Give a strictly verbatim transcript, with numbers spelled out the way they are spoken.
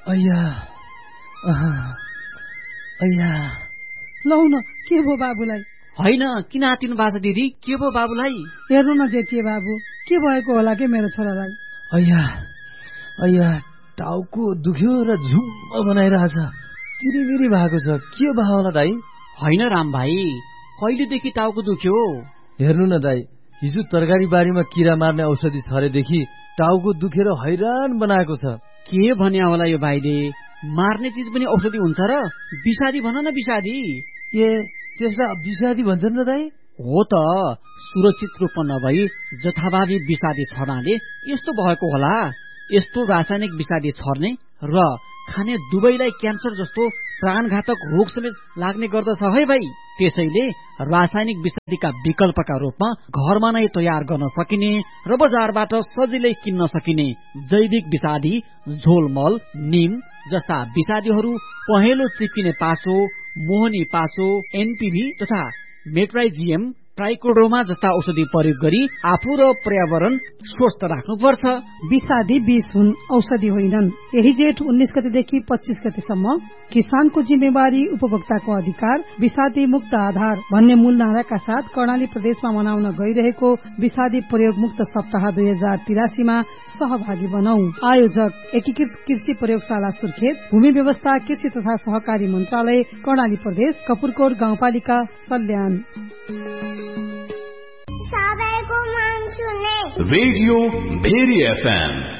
अय्या अय्या लौ न के भो बाबुलाई? होइन किन आतिनु भएको छ दिदी? के भो बाबुलाई? हेर्नु न जेठिए बाबु, के भएको होला के मेरो छोरालाई? अय्या अय्या टाउको दुख्यो र झुम्म बनाइरहेछ, तिरिमिरी भएको छ। के भयो होला दाइ? होइन राम भाइ, कहिलेदेखि टाउको दुख्यो? हेर्नु न दाइ, हिजो तरकारी बारीमा किरा मार्ने औषधि छरेदेखि टाउको दुखेर हैरान बनाएको छ। के भन्या होला यो भाइले? मार्ने चिज पनि औषधि हुन्छ र? विषादी भन न, विषादी। ए त्यसलाई विषादी भन्छन् र दाइ? हो त, सुरक्षित रूपमा नभई जथाभावी विषादी छर्नाले यस्तो भएको होला। यस्तो रासायनिक विषादी छर्ने र खाने दुवैलाई क्यान्सर जस्तो प्राणघातक रोग समेत लाग्ने गर्दछ है भाइ। त्यसैले रासायनिक विषादीका विकल्पका रूपमा घरमा नै तयार गर्न सकिने र बजारबाट सजिलै किन्न सकिने जैविक विषादी झोलमल, निम जस्ता विषादीहरू पहेँलो चिप्किने पासो, मोहनी पासो, एनपीभी तथा मेट्राइजियम, ट्राइकोडोमा जस्ता औषधि प्रयोग गरी आफू र पर्यावरण स्वस्थ राख्नुपर्छ। विषादी विष हुन्, औषधि होइनन्। यही जेठ उन्नाइस गतेदेखि पच्चीस गतेसम्म किसानको जिम्मेवारी उपभोक्ताको अधिकार, विषादी मुक्त आधार भन्ने मूल नाराका साथ कर्णाली प्रदेशमा मनाउन गइरहेको विषादी प्रयोग मुक्त सप्ताह दुई हजार तिरासीमा सहभागी बनौ। आयोजक एकीकृत कृषि प्रयोगशाला सुर्खेत, भूमि व्यवस्था कृषि तथा सहकारी मन्त्रालय कर्णाली प्रदेश, कपुरकोट गाउँपालिका सल्यान। Radio very FM